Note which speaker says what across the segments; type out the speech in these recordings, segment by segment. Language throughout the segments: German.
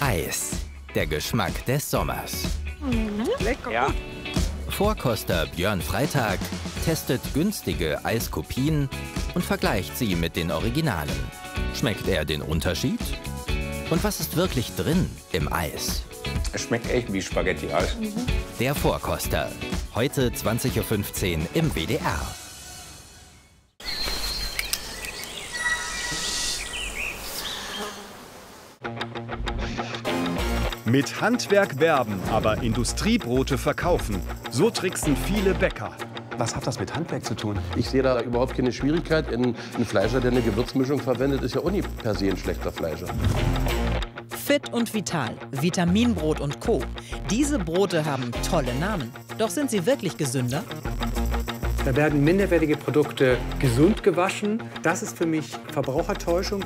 Speaker 1: Eis. Der Geschmack des Sommers.
Speaker 2: Lecker.
Speaker 3: Ja.
Speaker 1: Vorkoster Björn Freitag testet günstige Eiskopien und vergleicht sie mit den Originalen. Schmeckt er den Unterschied? Und was ist wirklich drin im Eis?
Speaker 3: Es schmeckt echt wie Spaghetti-Eis.
Speaker 1: Der Vorkoster. Heute 20:15 Uhr im WDR.
Speaker 4: Mit Handwerk werben, aber Industriebrote verkaufen. So tricksen viele Bäcker.
Speaker 5: Was hat das mit Handwerk zu tun?
Speaker 6: Ich sehe da überhaupt keine Schwierigkeit. Ein Fleischer, der eine Gewürzmischung verwendet, ist ja auch nicht per se ein schlechter Fleischer.
Speaker 7: Fit und vital, Vitaminbrot und Co. Diese Brote haben tolle Namen. Doch sind sie wirklich gesünder?
Speaker 2: Da werden minderwertige Produkte gesund gewaschen. Das ist für mich Verbrauchertäuschung.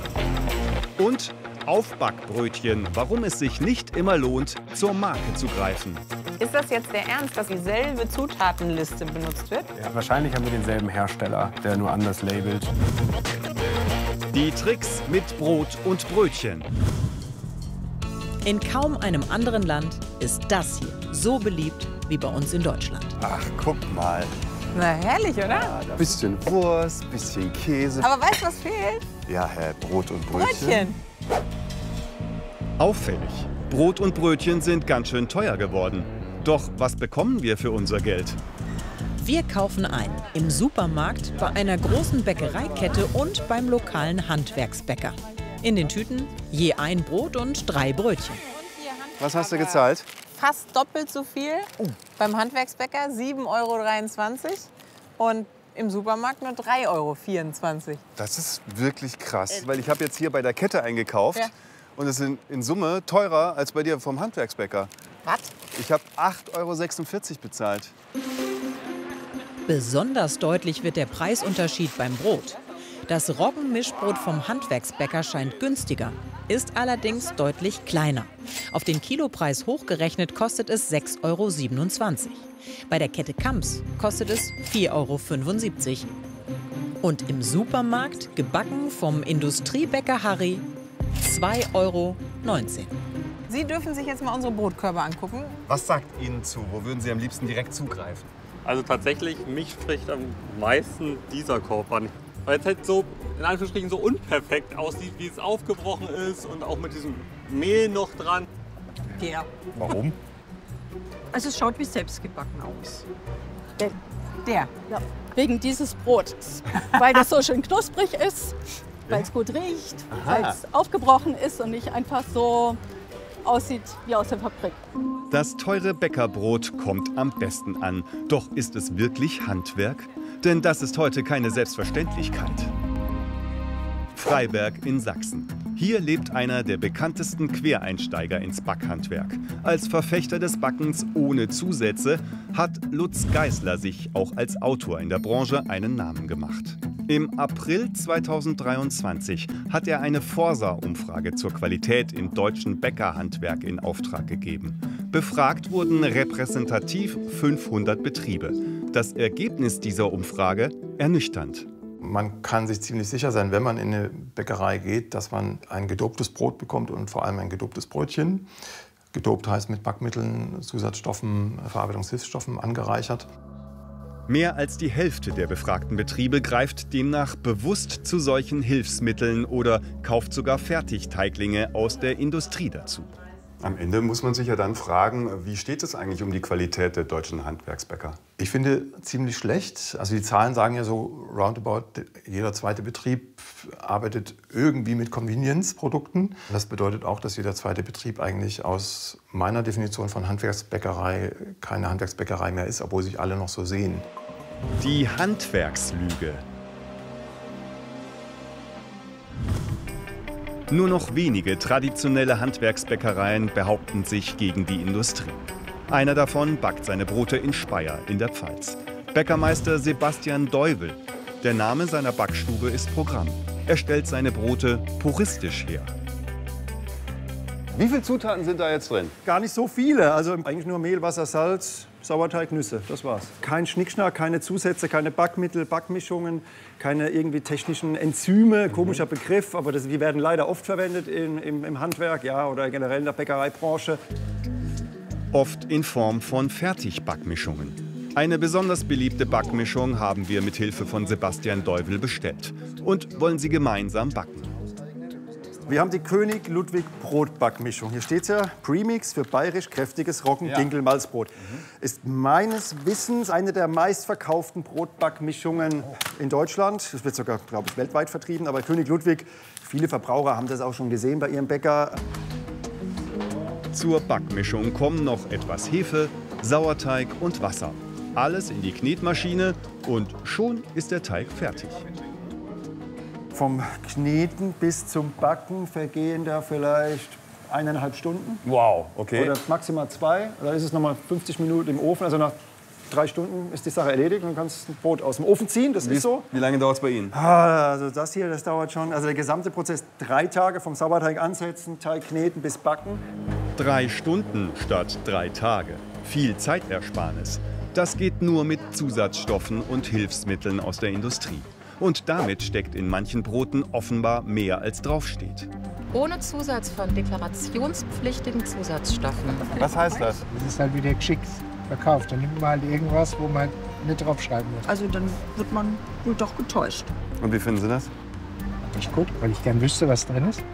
Speaker 4: Und Aufbackbrötchen, warum es sich nicht immer lohnt, zur Marke zu greifen.
Speaker 8: Ist das jetzt der Ernst, dass dieselbe Zutatenliste benutzt wird?
Speaker 5: Ja, wahrscheinlich haben wir denselben Hersteller, der nur anders labelt.
Speaker 4: Die Tricks mit Brot und Brötchen.
Speaker 7: In kaum einem anderen Land ist das hier so beliebt wie bei uns in Deutschland.
Speaker 5: Ach, guck mal.
Speaker 8: Na, herrlich, oder?
Speaker 5: Bisschen Wurst, bisschen Käse.
Speaker 8: Aber weißt du, was fehlt?
Speaker 5: Ja, Brot und Brötchen.
Speaker 8: Brötchen.
Speaker 4: Auffällig. Brot und Brötchen sind ganz schön teuer geworden. Doch was bekommen wir für unser Geld?
Speaker 7: Wir kaufen ein. Im Supermarkt, bei einer großen Bäckereikette und beim lokalen Handwerksbäcker. In den Tüten je ein Brot und 3 Brötchen.
Speaker 5: Was hast du gezahlt?
Speaker 8: Fast doppelt so viel. Beim Handwerksbäcker 7,23 € und im Supermarkt nur 3,24 €.
Speaker 5: Das ist wirklich krass, weil ich habe jetzt hier bei der Kette eingekauft.
Speaker 8: Ja.
Speaker 5: Und es sind in Summe teurer als bei dir vom Handwerksbäcker.
Speaker 8: Was?
Speaker 5: Ich habe 8,46 € bezahlt.
Speaker 7: Besonders deutlich wird der Preisunterschied beim Brot. Das Roggenmischbrot vom Handwerksbäcker scheint günstiger, ist allerdings deutlich kleiner. Auf den Kilopreis hochgerechnet kostet es 6,27 €. Bei der Kette Kamps kostet es 4,75 €. Und im Supermarkt, gebacken vom Industriebäcker Harry, 2,19 €.
Speaker 8: Sie dürfen sich jetzt mal unsere Brotkörbe angucken.
Speaker 5: Was sagt Ihnen zu? Wo würden Sie am liebsten direkt zugreifen?
Speaker 9: Also tatsächlich, mich spricht am meisten dieser Korb an. Weil es halt so, in Anführungsstrichen, so unperfekt aussieht, wie es aufgebrochen ist und auch mit diesem Mehl noch dran.
Speaker 8: Der.
Speaker 5: Warum?
Speaker 10: Also es schaut wie selbstgebacken aus.
Speaker 8: Der.
Speaker 10: Ja, wegen dieses Brotes. Weil das so schön knusprig ist, weil es gut riecht, weil es aufgebrochen ist und nicht einfach so aussieht wie aus der Fabrik.
Speaker 4: Das teure Bäckerbrot kommt am besten an. Doch ist es wirklich Handwerk? Denn das ist heute keine Selbstverständlichkeit. Freiberg in Sachsen. Hier lebt einer der bekanntesten Quereinsteiger ins Backhandwerk. Als Verfechter des Backens ohne Zusätze hat Lutz Geisler sich auch als Autor in der Branche einen Namen gemacht. Im April 2023 hat er eine Forsa-Umfrage zur Qualität im deutschen Bäckerhandwerk in Auftrag gegeben. Befragt wurden repräsentativ 500 Betriebe. Das Ergebnis dieser Umfrage ernüchternd.
Speaker 11: Man kann sich ziemlich sicher sein, wenn man in eine Bäckerei geht, dass man ein gedobtes Brot bekommt und vor allem ein gedobtes Brötchen. Gedopt heißt mit Backmitteln, Zusatzstoffen, Verarbeitungshilfsstoffen angereichert.
Speaker 4: Mehr als die Hälfte der befragten Betriebe greift demnach bewusst zu solchen Hilfsmitteln oder kauft sogar Fertigteiglinge aus der Industrie dazu.
Speaker 12: Am Ende muss man sich ja dann fragen, wie steht es eigentlich um die Qualität der deutschen Handwerksbäcker?
Speaker 11: Ich finde ziemlich schlecht. Also die Zahlen sagen ja so roundabout, jeder zweite Betrieb arbeitet irgendwie mit Convenience-Produkten. Das bedeutet auch, dass jeder zweite Betrieb eigentlich aus meiner Definition von Handwerksbäckerei keine Handwerksbäckerei mehr ist, obwohl sich alle noch so sehen.
Speaker 4: Die Handwerkslüge. Nur noch wenige traditionelle Handwerksbäckereien behaupten sich gegen die Industrie. Einer davon backt seine Brote in Speyer in der Pfalz. Bäckermeister Sebastian Deuvel. Der Name seiner Backstube ist Programm. Er stellt seine Brote puristisch her.
Speaker 12: Wie viele Zutaten sind da jetzt drin?
Speaker 13: Gar nicht so viele. Also eigentlich nur Mehl, Wasser, Salz, Sauerteig, Nüsse, das war's. Kein Schnickschnack, keine Zusätze, keine Backmittel, Backmischungen, keine irgendwie technischen Enzyme, komischer Begriff, aber die werden leider oft verwendet im Handwerk, ja, oder generell in der Bäckereibranche.
Speaker 4: Oft in Form von Fertigbackmischungen. Eine besonders beliebte Backmischung haben wir mit Hilfe von Sebastian Deuvel bestellt und wollen sie gemeinsam backen.
Speaker 13: Wir haben die König Ludwig Brotbackmischung. Hier steht ja Premix für bayerisch kräftiges Roggen-Dinkel-Malzbrot. Ist meines Wissens eine der meistverkauften Brotbackmischungen in Deutschland. Das wird sogar, glaube ich, weltweit vertrieben. Aber König Ludwig, viele Verbraucher haben das auch schon gesehen bei ihrem Bäcker.
Speaker 4: Zur Backmischung kommen noch etwas Hefe, Sauerteig und Wasser. Alles in die Knetmaschine und schon ist der Teig fertig.
Speaker 13: Vom Kneten bis zum Backen vergehen da vielleicht 1,5 Stunden.
Speaker 5: Wow, okay.
Speaker 13: Oder maximal 2. Dann ist es nochmal 50 Minuten im Ofen. Also nach 3 Stunden ist die Sache erledigt und du kannst ein Brot aus dem Ofen ziehen. Das ist so.
Speaker 5: Wie lange dauert es bei Ihnen?
Speaker 13: Also das hier, das dauert schon. Also der gesamte Prozess 3 Tage vom Sauerteig ansetzen, Teig kneten bis backen.
Speaker 4: 3 Stunden statt 3 Tage. Viel Zeitersparnis. Das geht nur mit Zusatzstoffen und Hilfsmitteln aus der Industrie. Und damit steckt in manchen Broten offenbar mehr als draufsteht.
Speaker 14: Ohne Zusatz von deklarationspflichtigen Zusatzstoffen.
Speaker 5: Was heißt das?
Speaker 15: Das ist halt wieder geschickt verkauft. Dann nimmt man halt irgendwas, wo man nicht draufschreiben muss.
Speaker 16: Also dann wird man wohl doch getäuscht.
Speaker 5: Und wie finden Sie das?
Speaker 15: Nicht gut, weil ich gern wüsste, was drin ist.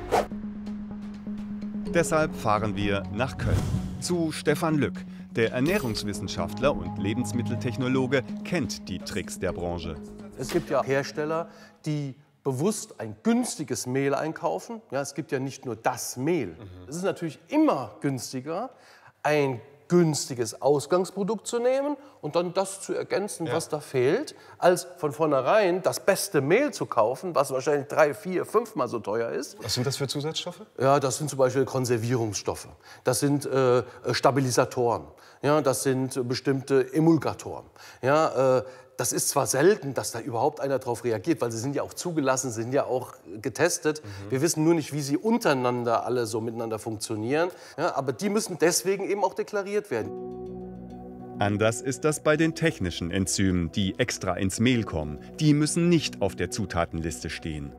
Speaker 4: Deshalb fahren wir nach Köln zu Stefan Lück. Der Ernährungswissenschaftler und Lebensmitteltechnologe kennt die Tricks der Branche.
Speaker 6: Es gibt ja Hersteller, die bewusst ein günstiges Mehl einkaufen. Ja, es gibt ja nicht nur das Mehl. Es ist natürlich immer günstiger, ein günstiges Ausgangsprodukt zu nehmen und dann das zu ergänzen, was da fehlt, als von vornherein das beste Mehl zu kaufen, was wahrscheinlich 3, 4, 5 Mal so teuer ist.
Speaker 5: Was sind das für Zusatzstoffe?
Speaker 6: Ja, das sind zum Beispiel Konservierungsstoffe. Das sind Stabilisatoren. Ja, das sind bestimmte Emulgatoren. Ja, das ist zwar selten, dass da überhaupt einer drauf reagiert, weil sie sind ja auch zugelassen, sie sind ja auch getestet. Wir wissen nur nicht, wie sie untereinander alle so miteinander funktionieren. Ja, aber die müssen deswegen eben auch deklariert werden.
Speaker 4: Anders ist das bei den technischen Enzymen, die extra ins Mehl kommen. Die müssen nicht auf der Zutatenliste stehen.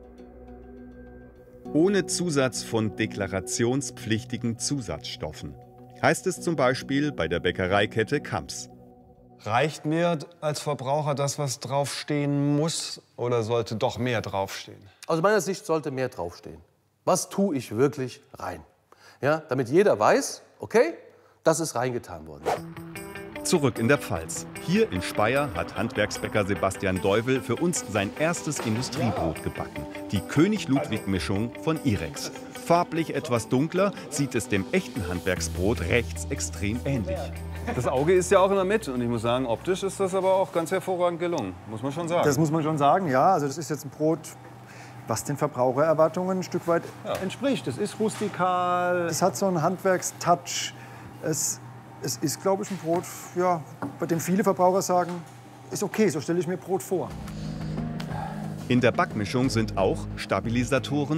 Speaker 4: Ohne Zusatz von deklarationspflichtigen Zusatzstoffen. Heißt es zum Beispiel bei der Bäckereikette Kamps.
Speaker 5: Reicht mir als Verbraucher das, was draufstehen muss, oder sollte doch mehr draufstehen?
Speaker 6: Aus meiner Sicht sollte mehr draufstehen. Was tue ich wirklich rein? Ja, damit jeder weiß, okay, das ist reingetan worden.
Speaker 4: Zurück in der Pfalz. Hier in Speyer hat Handwerksbäcker Sebastian Deuvel für uns sein erstes Industriebrot gebacken. Die König-Ludwig-Mischung von Irex. Farblich etwas dunkler, sieht es dem echten Handwerksbrot rechts extrem ähnlich.
Speaker 5: Das Auge ist ja auch immer mit. Und ich muss sagen, optisch ist das aber auch ganz hervorragend gelungen. Muss man schon sagen.
Speaker 13: Das muss man schon sagen, ja. Also das ist jetzt ein Brot, was den Verbrauchererwartungen ein Stück weit entspricht. Es ist rustikal, es hat so einen Handwerkstouch. Es ist, glaube ich, ein Brot, ja, bei dem viele Verbraucher sagen, ist okay, so stelle ich mir Brot vor.
Speaker 4: In der Backmischung sind auch Stabilisatoren